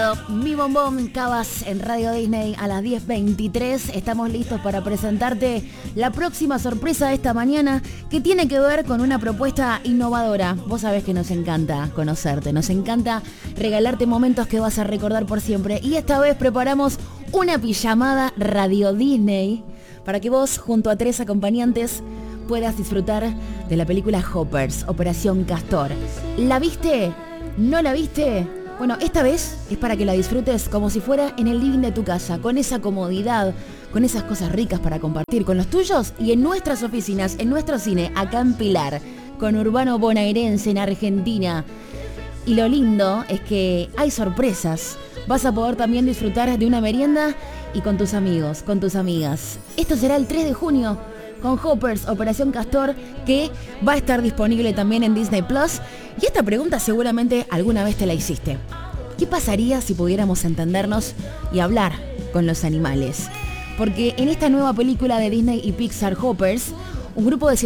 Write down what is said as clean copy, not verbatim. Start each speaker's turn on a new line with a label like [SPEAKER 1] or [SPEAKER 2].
[SPEAKER 1] Claro, Mi Bombón Cabas en Radio Disney a las 10:23. Estamos listos para presentarte la próxima sorpresa de esta mañana, que tiene que ver con una propuesta innovadora. Vos sabés que nos encanta conocerte, nos encanta regalarte momentos que vas a recordar por siempre. Y esta vez preparamos una pijamada Radio Disney para que vos, junto a 3 acompañantes, puedas disfrutar de la película Hoppers, Operación Castor. ¿La viste? ¿No la viste? Bueno, esta vez es para que la disfrutes como si fuera en el living de tu casa, con esa comodidad, con esas cosas ricas para compartir con los tuyos y en nuestras oficinas, en nuestro cine, acá en Pilar, con Urbano Bonaerense en Argentina. Y lo lindo es que hay sorpresas. Vas a poder también disfrutar de una merienda y con tus amigos, con tus amigas. Esto será el 3 de junio. Con Hoppers, Operación Castor, que va a estar disponible también en Disney Plus. Y esta pregunta seguramente alguna vez te la hiciste. ¿Qué pasaría si pudiéramos entendernos y hablar con los animales? Porque en esta nueva película de Disney y Pixar, Hoppers, un grupo de